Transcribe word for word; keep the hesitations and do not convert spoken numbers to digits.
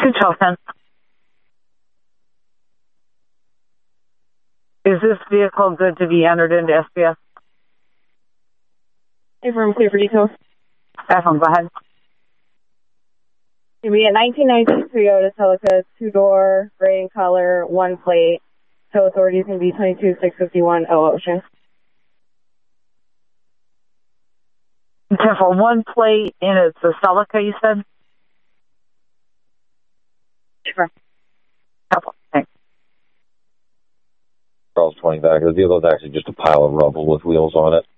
Control ten. Is this vehicle good to be entered into S B S? Affirm, clear for details. Affirm, go ahead. It'll be a nineteen ninety-six Toyota Celica, two-door, gray in color, one plate. Tow authority is going to be twenty-two six fifty-one O Ocean. For one plate, and it's a Celica, you said? Sure. Couple, thanks. Charles twenty back. The vehicle is actually just a pile of rubble with wheels on it.